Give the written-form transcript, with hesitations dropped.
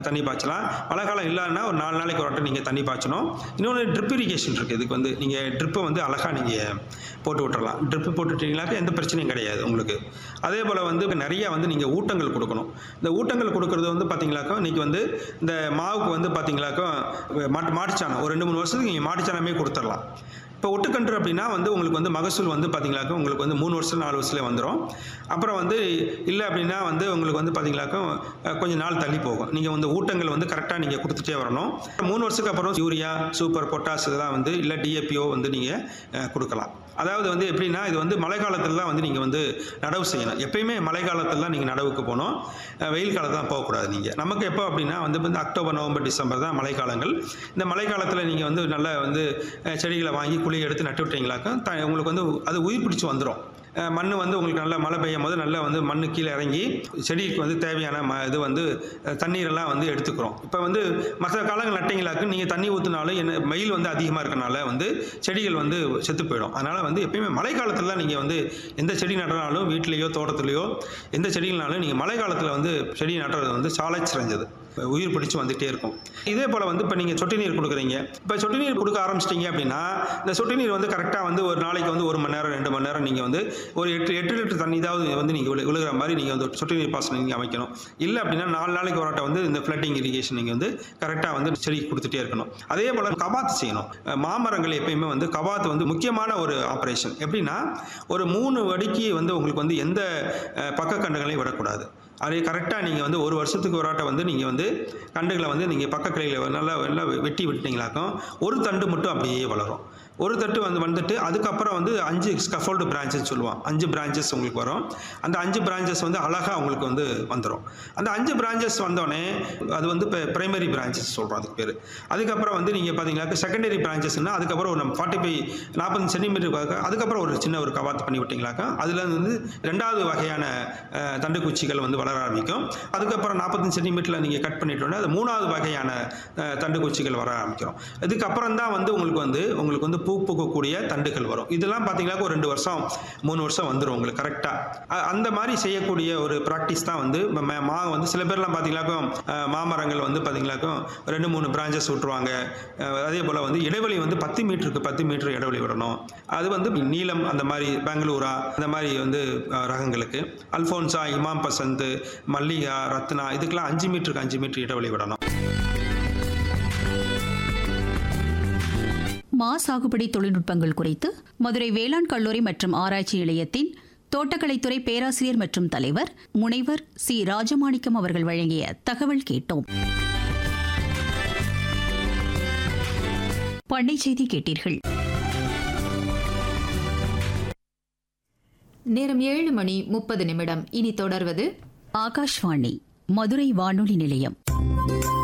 தண்ணி பாய்ச்சலாம். மழை காலம் இல்லைன்னா ஒரு 4 நாளைக்கு ஒரு வாட்டி நீங்கள் தண்ணி பாய்ச்சணும். இன்னொன்று ட்ரிப் இரிகேஷன் இருக்குது. இதுக்கு வந்து நீங்கள் ட்ரிப்பை வந்து அழகாக நீங்கள் போட்டு விட்டுறலாம். ட்ரிப்பு போட்டுட்டீங்கனாக்கா எந்த பிரச்சனையும் கிடையாது உங்களுக்கு. அதே போல் வந்து நிறைய வந்து நீங்கள் ஊட்டங்கள் கொடுக்கணும். இந்த ஊட்டங்கள் கொடுக்கறது வந்து பார்த்தீங்களாக்கா இன்றைக்கி வந்து இந்த மாவுக்கு வந்து பார்த்தீங்களாக்கா மாட்டுச்சாணம் ஒரு 2-3 வருஷத்துக்கு நீங்கள் மாட்டுச்சாணமே கொடுத்துடலாம். இப்போ ஒட்டுக்கன்று அப்படின்னா வந்து உங்களுக்கு வந்து மகசூல் வந்து பார்த்தீங்களாக்கா உங்களுக்கு வந்து 3 வருஷம் 4 வருஷத்துல வந்துடும். அப்புறம் வந்து இல்லை அப்படின்னா வந்து உங்களுக்கு வந்து பார்த்தீங்களாக்கா கொஞ்சம் நாள் தள்ளி போகும். நீங்கள் வந்து ஊட்டங்கள் வந்து கரெக்டாக நீங்கள் கொடுத்துட்டே வரணும். 3 வருஷத்துக்கு அப்புறம் யூரியா, சூப்பர், பொட்டாஸ் இதெல்லாம் வந்து இல்லை டிஏபிஓ வந்து நீங்கள் கொடுக்கலாம். அதாவது வந்து எப்படின்னா இது வந்து மழை காலத்தில் தான் வந்து நீங்கள் வந்து நடவு செய்யணும். எப்பயுமே மழை காலத்தில் தான் நீங்கள் நடவுக்கு போகணும். வெயில் காலத்தில் தான் போகக்கூடாது. நீங்கள் நமக்கு எப்போ அப்படின்னா வந்து அக்டோபர், நவம்பர், டிசம்பர் தான் மழை காலங்கள். இந்த மழை காலத்தில் நீங்கள் வந்து நல்லா வந்து செடிகளை வாங்கி குழியை எடுத்து நட்டு விட்டீங்களாக்கா உங்களுக்கு வந்து அது உயிர் பிடிச்சி வந்துடும். மண் வந்து உங்களுக்கு நல்லா மழை பெய்யும் போது நல்லா வந்து மண்ணு கீழே இறங்கி செடிக்கு வந்து தேவையான இது வந்து தண்ணீரெல்லாம் வந்து எடுத்துக்கிறோம். இப்போ வந்து மற்ற காலங்கள் நட்டிங்களாக்கு நீங்கள் தண்ணி ஊற்றினாலும் வெயில் வந்து அதிகமாக இருக்கனால வந்து செடிகள் வந்து செத்து போயிடும். அதனால் வந்து எப்பயுமே மழை காலத்தில் தான் நீங்கள் வந்து எந்த செடி நடுறாலும் வீட்டிலையோ தோட்டத்துலையோ எந்த செடிகள்னாலும் நீங்கள் மழை காலத்தில் வந்து செடி நடுறது வந்து சாலை சிறந்தது. உயிர் பிடிச்சி வந்துகிட்டே இருக்கும். இதே போல் வந்து இப்போ நீங்கள் சொட்டு நீர் கொடுக்குறீங்க. இப்போ சொட்டு நீர் கொடுக்க ஆரம்பிச்சிட்டிங்க அப்படின்னா இந்த சொட்டு நீர் வந்து கரெக்டாக வந்து ஒரு நாளைக்கு வந்து 1 மணி நேரம் 2 மணி நேரம் நீங்கள் வந்து ஒரு 8 லிட்டர் தண்ணி தான் வந்து நீங்கள் விழுகிற மாதிரி நீங்கள் வந்து சொட்டு நீர் பாசனம் நீங்கள் அமைக்கணும். இல்லை அப்படின்னா 4 நாளைக்கு ஒரு வந்து இந்த ஃப்ளட்டிங் இரிகேஷன் நீங்கள் வந்து கரெக்டாக வந்து செடிக்கு கொடுத்துட்டே இருக்கணும். அதே போல் கபாத்து செய்யணும். மாமரங்கள் எப்பயுமே வந்து கபாத்து வந்து முக்கியமான ஒரு ஆப்ரேஷன். எப்படின்னா ஒரு 3 அடிக்கு வந்து உங்களுக்கு வந்து எந்த பக்கக்கண்டுகளையும் விடக்கூடாது. அதே கரெக்டாக நீங்கள் வந்து 1 வருஷத்துக்கு ஒரு ஆட்டை வந்து நீங்கள் வந்து கண்டுகளை வந்து நீங்கள் பக்க கிளையில் நல்லா வெட்டி விட்டீங்களாக்கும் ஒரு தண்டு மட்டும் அப்படியே வளரும். ஒரு தட்டு வந்துட்டு அதுக்கப்புறம் வந்து 5 ஸ்கஃபோல்டு பிரான்ச்சஸ் சொல்லுவோம். 5 பிரான்ச்சஸ் உங்களுக்கு வரும். அந்த 5 பிரான்ச்சஸ் வந்து அழகாக உங்களுக்கு வந்து வந்துடும். அந்த 5 பிரான்ச்சஸ் வந்தோடனே அது வந்து இப்போ பிரைமரி பிரான்ச்சஸ் சொல்கிறோம் அதுக்கு பேர். அதுக்கப்புறம் வந்து நீங்கள் பார்த்தீங்கன்னாக்க செகண்டரி பிரான்ச்சஸ்னால் அதுக்கப்புறம் ஒரு 40 சென்டிமீட்டருக்கு அதுக்கப்புறம் ஒரு சின்ன ஒரு கவாத்து பண்ணி விட்டிங்களாக்கா அதில் வந்து 2வது வகையான தண்டுக்குச்சிகள் வந்து வளர ஆரம்பிக்கும். அதுக்கப்புறம் 45 சென்டிமீட்டரில் நீங்கள் கட் பண்ணிட்டோன்னா அது 3வது வகையான தண்டுக்குச்சிகள் வர ஆரம்பிக்கும். இதுக்கப்புறம் தான் வந்து உங்களுக்கு வந்து பூ பூக்கக்கூடிய தண்டுகள் வரும். இதெல்லாம் பார்த்தீங்கன்னா ஒரு 2 வருஷம் 3 வருஷம் வந்துடும் உங்களுக்கு கரெக்டாக. அந்த மாதிரி செய்யக்கூடிய ஒரு ப்ராக்டிஸ் தான் வந்து வந்து சில பேர்லாம் பார்த்தீங்கன்னாக்கும் மாமரங்கள் வந்து பார்த்தீங்கன்னாக்கும் 2-3 பிரான்ச்சஸ் விட்டுருவாங்க. அதே போல் வந்து இடைவெளி வந்து 10 மீட்டருக்கு 10 மீட்டர் இடைவெளி விடணும். அது வந்து நீலம் அந்த மாதிரி பெங்களூரா அந்த மாதிரி வந்து ரகங்களுக்கு அல்ஃபோன்சா, இமாம் பசந்த், மல்லிகா, ரத்னா இதுக்கெல்லாம் 5 மீட்டருக்கு 5 மீட்டர் இடைவெளி விடணும். மா சாகுபடி தொழில்நுட்பங்கள் குறித்து மதுரை வேளாண் கல்லூரி மற்றும் ஆராய்ச்சி நிலையத்தின் தோட்டக்கலைத்துறை பேராசிரியர் மற்றும் தலைவர் முனைவர் சி. ராஜமாணிக்கம் அவர்கள் வழங்கிய தகவல் கேட்டோம். பண்ணை செய்தி கேட்டீர்கள். நேரம் 7:30 இனி தொடர்வது ஆகாஷ்வாணி மதுரை வானொலி நிலையம்.